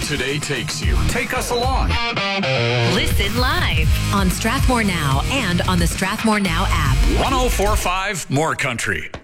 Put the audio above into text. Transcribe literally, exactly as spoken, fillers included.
today takes you. Take us along. Listen live on Strathmore Now and on the Strathmore Now app. one oh four point five More Country.